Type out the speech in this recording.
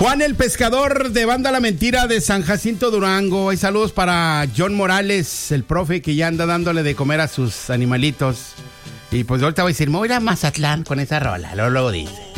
Juan el Pescador de Banda La Mentira de San Jacinto, Durango. Hay saludos para John Morales, el profe que ya anda dándole de comer a sus animalitos. Y pues ahorita voy a decir, me voy a ir a Mazatlán con esa rola, luego dice.